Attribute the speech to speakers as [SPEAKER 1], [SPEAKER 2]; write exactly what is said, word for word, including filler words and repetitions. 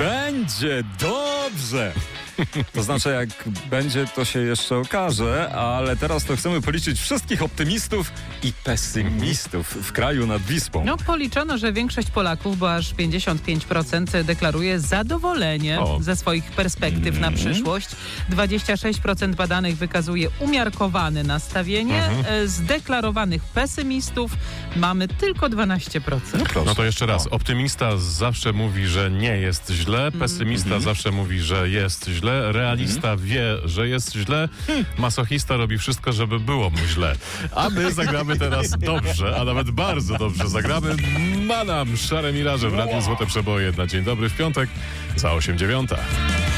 [SPEAKER 1] Będzie dobrze. To znaczy, jak będzie, to się jeszcze okaże, ale teraz to chcemy policzyć wszystkich optymistów i pesymistów w kraju nad Wisłą.
[SPEAKER 2] No, policzono, że większość Polaków, bo aż pięćdziesiąt pięć procent deklaruje zadowolenie
[SPEAKER 3] O.
[SPEAKER 2] ze swoich perspektyw na przyszłość. dwadzieścia sześć procent badanych wykazuje umiarkowane nastawienie.
[SPEAKER 3] Mhm.
[SPEAKER 2] Z deklarowanych pesymistów mamy tylko dwanaście procent.
[SPEAKER 3] No to jeszcze raz. Optymista zawsze mówi, że nie jest źle. Pesymista
[SPEAKER 1] Mhm.
[SPEAKER 3] zawsze mówi, że jest źle. Realista wie, że jest źle. Masochista robi wszystko, żeby było mu źle. A my zagramy teraz dobrze, a nawet bardzo dobrze zagramy Manam, Szare Miraże w Radiu Złote Przeboje na Dzień Dobry w piątek za osiem dziewiąta.